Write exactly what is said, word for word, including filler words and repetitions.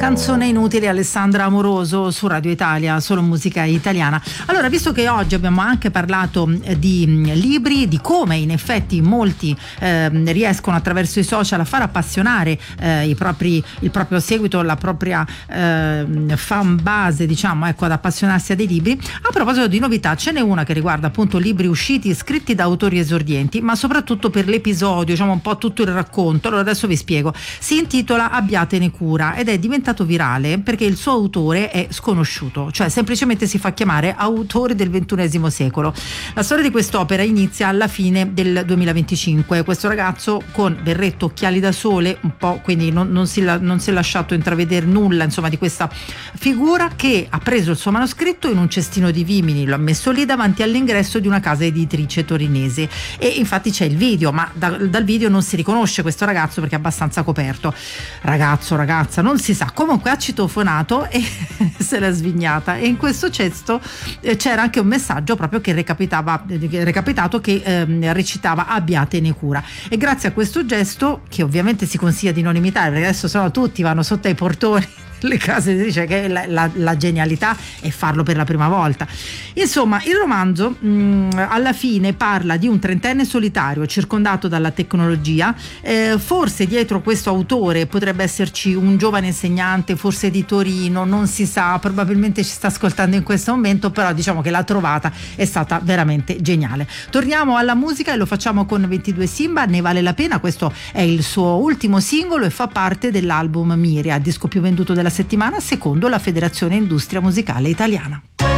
Canzone inutile, Alessandra Amoroso su Radio Italia, solo musica italiana. Allora, visto che oggi abbiamo anche parlato di libri, di come in effetti molti eh, riescono attraverso i social a far appassionare eh, i propri, il proprio seguito, la propria eh, fan base, diciamo, ecco, ad appassionarsi a dei libri. A proposito di novità, ce n'è una che riguarda appunto libri usciti scritti da autori esordienti, ma soprattutto per l'episodio, diciamo un po' tutto il racconto. Allora adesso vi spiego. Si intitola Abbiatene cura ed è diventato virale perché il suo autore è sconosciuto, cioè semplicemente si fa chiamare autore del ventunesimo secolo. La storia di quest'opera inizia alla fine del duemilaventicinque. Questo ragazzo con berretto, occhiali da sole, un po', quindi non, non, si, non si è lasciato intravedere nulla, insomma, di questa figura, che ha preso il suo manoscritto in un cestino di vimini, lo ha messo lì davanti all'ingresso di una casa editrice torinese, e infatti c'è il video, ma da, dal video non si riconosce questo ragazzo perché è abbastanza coperto. Ragazzo, ragazza, non si sa. Comunque ha citofonato e se l'ha svignata, e in questo cesto eh, c'era anche un messaggio proprio che recapitava, eh, recapitato che eh, recitava abbiatene cura, e grazie a questo gesto, che ovviamente si consiglia di non imitare perché adesso sennò tutti vanno sotto ai portoni le case editrici, che la, la, la genialità è farlo per la prima volta. Insomma, il romanzo mh, alla fine parla di un trentenne solitario circondato dalla tecnologia. Eh, forse dietro questo autore potrebbe esserci un giovane insegnante, forse di Torino, non si sa, probabilmente ci sta ascoltando in questo momento, però diciamo che la trovata è stata veramente geniale. Torniamo alla musica e lo facciamo con ventidue Simba, Ne vale la pena. Questo è il suo ultimo singolo e fa parte dell'album Miria, disco più venduto della settimana secondo la Federazione Industria Musicale Italiana.